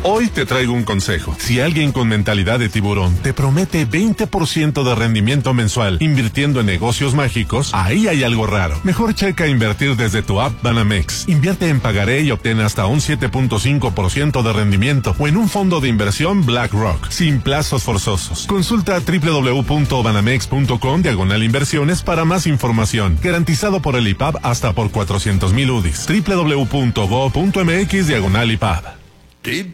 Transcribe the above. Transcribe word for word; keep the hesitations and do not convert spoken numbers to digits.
Hoy te traigo un consejo. Si alguien con mentalidad de tiburón te promete veinte por ciento de rendimiento mensual invirtiendo en negocios mágicos, ahí hay algo raro. Mejor checa invertir desde tu app Banamex. Invierte en pagaré y obtén hasta un siete punto cinco por ciento de rendimiento o en un fondo de inversión BlackRock, sin plazos forzosos. Consulta www.banamex.com diagonal inversiones para más información. Garantizado por el I P A B hasta por cuatrocientos mil U D I s. www.go.mx diagonal I P A B.